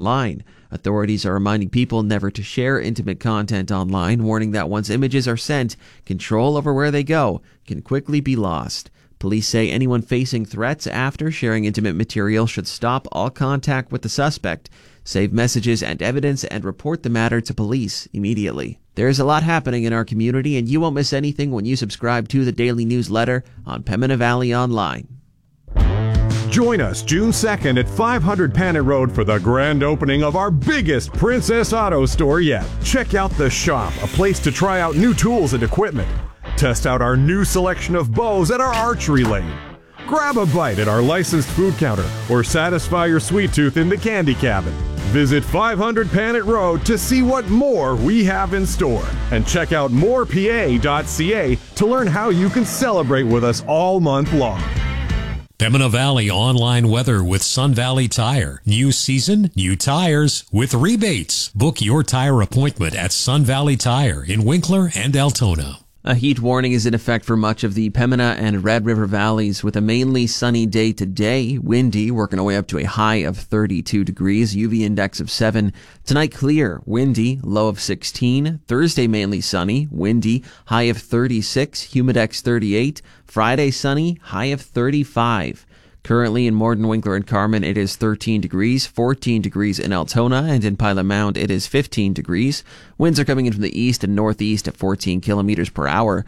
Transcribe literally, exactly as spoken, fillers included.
online. Authorities are reminding people never to share intimate content online, warning that once images are sent, control over where they go can quickly be lost. Police say anyone facing threats after sharing intimate material should stop all contact with the suspect, save messages and evidence, and report the matter to police immediately. There's a lot happening in our community, and you won't miss anything when you subscribe to the daily newsletter on Pembina Valley Online. Join us June second at five hundred Panet Road for the grand opening of our biggest Princess Auto store yet. Check out The Shop, a place to try out new tools and equipment. Test out our new selection of bows at our archery lane. Grab a bite at our licensed food counter or satisfy your sweet tooth in the candy cabin. Visit five hundred Panet Road to see what more we have in store. And check out more p a dot c a to learn how you can celebrate with us all month long. Pembina Valley online weather with Sun Valley Tire. New season, new tires with rebates. Book your tire appointment at Sun Valley Tire in Winkler and Altona. A heat warning is in effect for much of the Pembina and Red River valleys with a mainly sunny day today. Windy, working our way up to a high of thirty-two degrees, U V index of seven. Tonight clear, windy, low of sixteen. Thursday mainly sunny, windy, high of thirty-six, humidex thirty-eight. Friday sunny, high of thirty-five. Currently in Morden, Winkler, and Carman, it is thirteen degrees, fourteen degrees in Altona, and in Pilot Mound, it is fifteen degrees. Winds are coming in from the east and northeast at fourteen kilometers per hour.